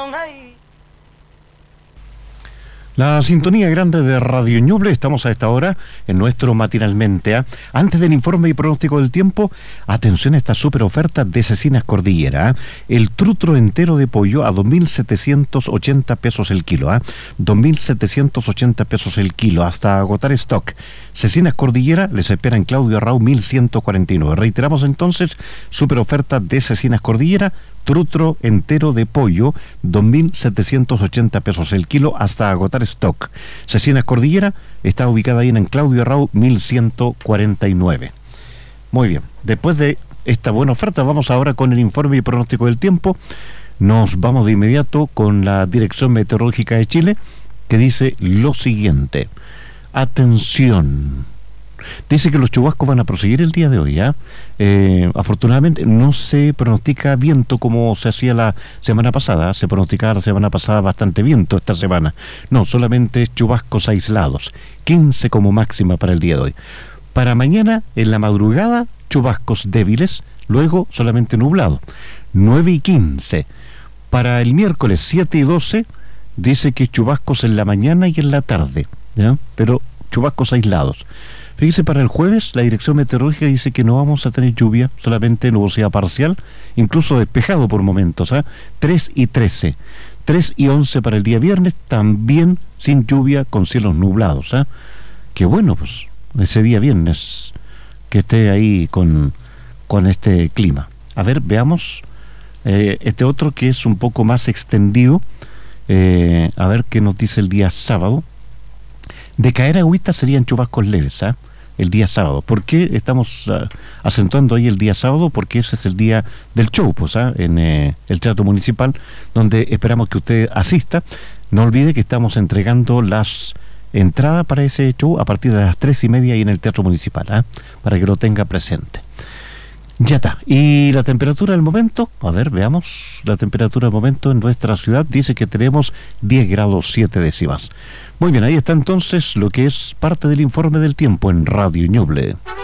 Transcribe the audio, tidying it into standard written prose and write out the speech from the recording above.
La sintonía grande de Radio Ñuble, estamos a esta hora en nuestro Matinalmente. Antes del informe y pronóstico del tiempo, atención a esta super oferta de Cecinas Cordillera. El trutro entero de pollo a 2.780 pesos el kilo. 2.780 pesos el kilo, hasta agotar stock. Cecinas Cordillera les espera en Claudio Arrau 1149. Reiteramos entonces, super oferta de Cecinas Cordillera. Trutro entero de pollo, 2.780 pesos el kilo hasta agotar stock. Cecinas Cordillera está ubicada ahí en Claudio Arrau 1149. Muy bien, después de esta buena oferta vamos ahora con el informe y pronóstico del tiempo. Nos vamos de inmediato con la Dirección Meteorológica de Chile, que dice lo siguiente. Atención. Dice que los chubascos van a proseguir el día de hoy. Afortunadamente no se pronostica viento como se hacía la semana pasada. Se pronosticaba la semana pasada bastante viento esta semana. No, solamente chubascos aislados. 15 como máxima para el día de hoy. Para mañana, en la madrugada, chubascos débiles. Luego solamente nublado. 9 y 15. Para el miércoles 7 y 12, dice que chubascos en la mañana y en la tarde, ¿ya? Pero chubascos aislados. Fíjese, para el jueves la Dirección Meteorológica dice que no vamos a tener lluvia, solamente nubosidad parcial, incluso despejado por momentos. 3 y 13. 3 y 11 para el día viernes, también sin lluvia, con cielos nublados. Qué bueno, pues, ese día viernes, que esté ahí con este clima. A ver, veamos este otro que es un poco más extendido. A ver qué nos dice el día sábado. De caer agüita serían chubascos leves, el día sábado. ¿Por qué estamos acentuando ahí el día sábado? Porque ese es el día del show, pues, en el Teatro Municipal, donde esperamos que usted asista. No olvide que estamos entregando las entradas para ese show a partir de las 3:30 ahí en el Teatro Municipal, para que lo tenga presente. Ya está. Y la temperatura del momento, a ver, veamos. La temperatura del momento en nuestra ciudad dice que tenemos 10 grados 7 décimas. Muy bien, ahí está entonces lo que es parte del informe del tiempo en Radio Ñuble.